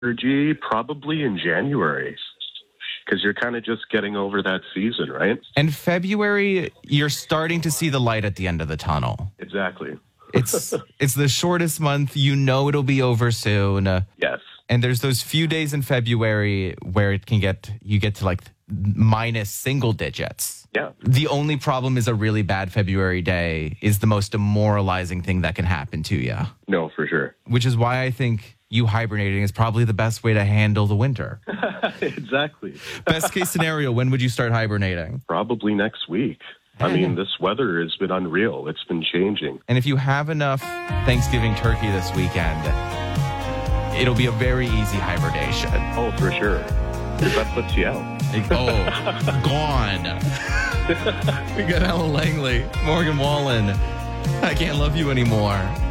Energy probably in January, because you're kind of just getting over that season, right? And February, you're starting to see the light at the end of the tunnel. Exactly. It's the shortest month. You know it'll be over soon. Yes. And there's those few days in February where you get to like minus single digits. Yeah. The only problem is a really bad February day is the most demoralizing thing that can happen to you. No, for sure. Which is why I think you hibernating is probably the best way to handle the winter. Exactly. Best case scenario, when would you start hibernating? Probably next week. I mean, this weather has been unreal. It's been changing. And if you have enough Thanksgiving turkey this weekend, it'll be a very easy hibernation. Oh, for sure. Because that puts you out. Oh, gone. We got Alan Langley, Morgan Wallen. I can't love you anymore.